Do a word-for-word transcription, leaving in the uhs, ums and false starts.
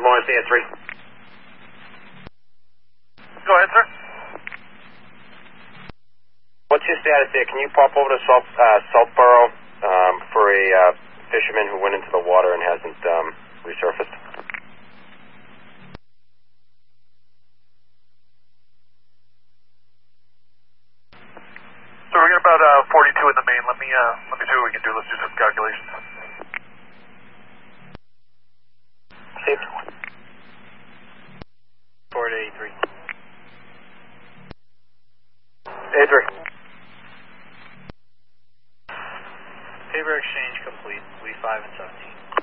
Lawrence, A three. Go ahead, sir. What's your status there? Can you pop over to South, uh, Southborough um, for a uh, fisherman who went into the water and hasn't um, resurfaced? So we're getting about uh, forty-two in the main. Let me uh, let me see what we can do. Let's do some calculations. Saved. Forward A three. A three. Paper exchange complete. We five and seventeen.